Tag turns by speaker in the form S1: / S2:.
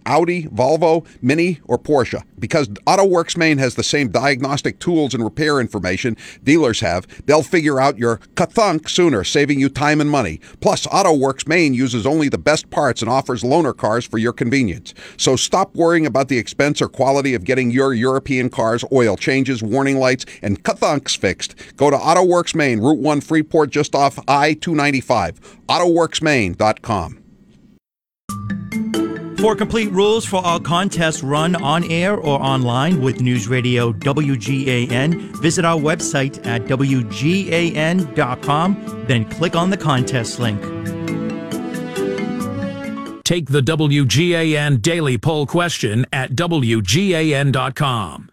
S1: Audi, Volvo, Mini, or Porsche. Because AutoWorks Maine has the same diagnostic tools and repair information dealers have, they'll figure out your ka-thunk sooner, saving you time and money. Plus, AutoWorks Maine uses only the best parts and offers loaner cars for your convenience. So stop worrying about the expense or quality of getting your European car's oil changes, warning lights, and ka-thunks fixed. Go to AutoWorks Maine, Route 1 Freeport, just off I-295. AutoWorksMaine.com.
S2: For complete rules for all contests run on air or online with News Radio WGAN, visit our website at WGAN.com, then click on the contest link.
S3: Take the WGAN Daily Poll question at WGAN.com.